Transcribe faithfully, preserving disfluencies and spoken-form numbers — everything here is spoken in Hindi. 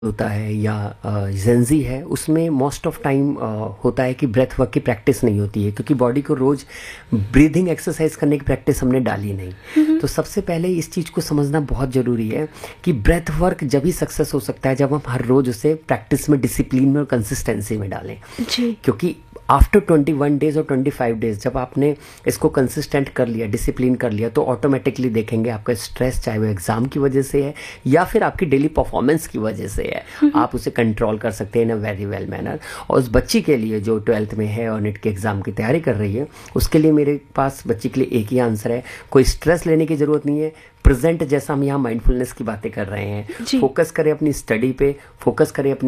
होता है या जेंजी है, उसमें मोस्ट ऑफ टाइम होता है कि ब्रेथ वर्क की प्रैक्टिस नहीं होती है, क्योंकि बॉडी को रोज ब्रीदिंग एक्सरसाइज करने की प्रैक्टिस हमने डाली नहीं। तो सबसे पहले इस चीज़ को समझना बहुत ज़रूरी है कि ब्रेथ वर्क जब ही सक्सेस हो सकता है जब हम हर रोज उसे प्रैक्टिस में, डिसिप्लिन में और कंसिस्टेंसी में डालें जी। क्योंकि आफ्टर ट्वेंटी वन डेज और ट्वेंटी फाइव डेज जब आपने इसको कंसिस्टेंट कर लिया, डिसिप्लिन कर लिया, तो ऑटोमेटिकली देखेंगे आपका स्ट्रेस, चाहे वो एग्जाम की वजह से है या फिर आपकी डेली परफॉर्मेंस की वजह से है, आप उसे कंट्रोल कर सकते हैं इन अ वेरी वेल मैनर। और उस बच्ची के लिए जो ट्वेल्थ में है और नेट के एग्जाम की तैयारी कर रही है, उसके लिए मेरे पास बच्ची के लिए एक ही आंसर है, कोई स्ट्रेस लेने की जरूरत नहीं है। प्रेजेंट जैसा हम यहाँ माइंडफुलनेस की बातें कर रहे हैं, फोकस करें अपनी स्टडी पे, फोकस करें अपनी